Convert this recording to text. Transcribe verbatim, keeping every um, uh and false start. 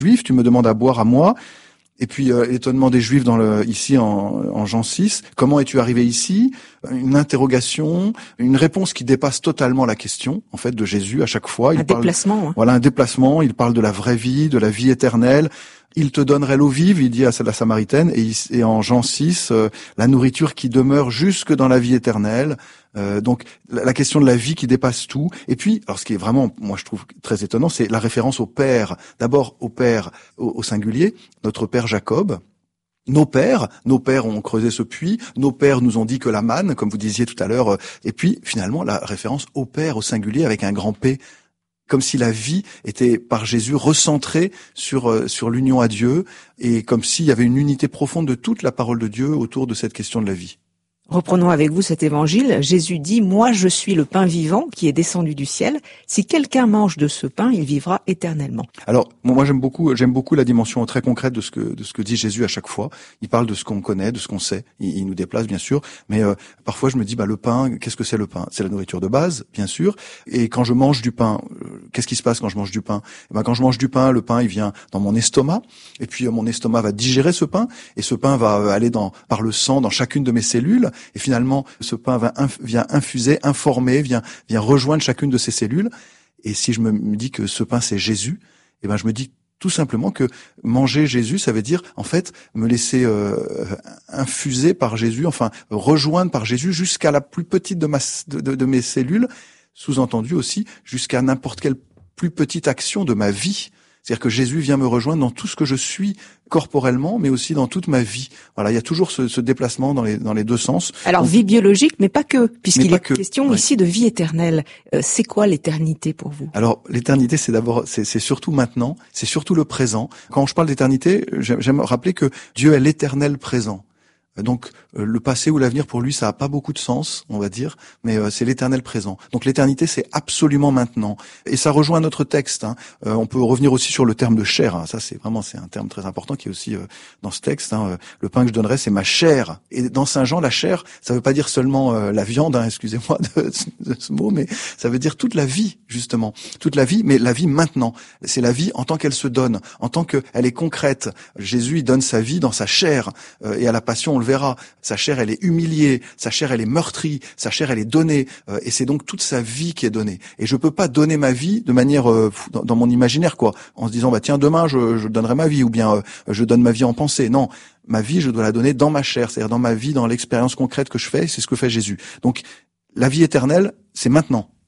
juif, tu me demandes à boire à moi. Et puis euh, l'étonnement des Juifs dans le, ici en, en Jean six, comment es-tu arrivé ici? Une interrogation, une réponse qui dépasse totalement la question en fait de Jésus à chaque fois. Il un parle, déplacement. Hein. Voilà, un déplacement. Il parle de la vraie vie, de la vie éternelle. Il te donnerait l'eau vive, il dit à la Samaritaine, et, il, et en Jean six, euh, la nourriture qui demeure jusque dans la vie éternelle. Euh, donc la, la question de la vie qui dépasse tout. Et puis, alors ce qui est vraiment, moi je trouve très étonnant, c'est la référence au Père. D'abord au Père, au, au singulier, notre Père Jacob. Nos pères, nos pères ont creusé ce puits, nos pères nous ont dit que la manne, comme vous disiez tout à l'heure, et puis finalement la référence au Père, au singulier, avec un grand P, comme si la vie était par Jésus recentrée sur euh, sur l'union à Dieu, et comme s'il y avait une unité profonde de toute la parole de Dieu autour de cette question de la vie. Reprenons avec vous cet évangile. Jésus dit « Moi, je suis le pain vivant qui est descendu du ciel. Si quelqu'un mange de ce pain, il vivra éternellement. » Alors, moi, j'aime beaucoup, j'aime beaucoup la dimension très concrète de ce que de ce que dit Jésus à chaque fois. Il parle de ce qu'on connaît, de ce qu'on sait. Il, il nous déplace, bien sûr, mais euh, parfois je me dis, bah le pain, qu'est-ce que c'est le pain? C'est la nourriture de base, bien sûr. Et quand je mange du pain, euh, qu'est-ce qui se passe quand je mange du pain? Eh ben, quand je mange du pain, le pain, il vient dans mon estomac, et puis euh, mon estomac va digérer ce pain, et ce pain va euh, aller dans par le sang dans chacune de mes cellules. Et finalement, ce pain va inf- vient infuser, informer, vient vient rejoindre chacune de ces cellules. Et si je me dis que ce pain c'est Jésus, eh ben je me dis tout simplement que manger Jésus, ça veut dire en fait me laisser euh, infuser par Jésus, enfin rejoindre par Jésus jusqu'à la plus petite de ma de, de, de mes cellules, sous-entendu aussi jusqu'à n'importe quelle plus petite action de ma vie. C'est-à-dire que Jésus vient me rejoindre dans tout ce que je suis corporellement, mais aussi dans toute ma vie. Voilà, il y a toujours ce, ce déplacement dans les dans les deux sens. Alors, Donc, vie biologique, mais pas que, puisqu'il est que, question ouais. ici de vie éternelle. Euh, c'est quoi l'éternité pour vous? Alors, l'éternité, c'est d'abord, c'est, c'est surtout maintenant, c'est surtout le présent. Quand je parle d'éternité, j'aime, j'aime rappeler que Dieu est l'éternel présent. Donc euh, le passé ou l'avenir pour lui ça a pas beaucoup de sens, on va dire, mais euh, c'est l'éternel présent. Donc l'éternité c'est absolument maintenant. Et ça rejoint notre texte. Hein. Euh, on peut revenir aussi sur le terme de chair. Hein. Ça c'est vraiment c'est un terme très important qui est aussi euh, dans ce texte. Hein. Le pain que je donnerai c'est ma chair. Et dans Saint Jean la chair ça veut pas dire seulement euh, la viande. Hein, excusez-moi de, de ce mot, mais ça veut dire toute la vie justement, toute la vie, mais la vie maintenant. C'est la vie en tant qu'elle se donne, en tant qu'elle est concrète. Jésus il donne sa vie dans sa chair euh, et à la passion on le verra, sa chair elle est humiliée, sa chair elle est meurtrie, sa chair elle est donnée, euh, et c'est donc toute sa vie qui est donnée. Et je peux pas donner ma vie de manière euh, dans, dans mon imaginaire quoi, en se disant bah tiens demain je, je donnerai ma vie ou bien euh, je donne ma vie en pensée. Non, ma vie je dois la donner dans ma chair, c'est-à-dire dans ma vie, dans l'expérience concrète que je fais. C'est ce que fait Jésus. Donc la vie éternelle c'est maintenant.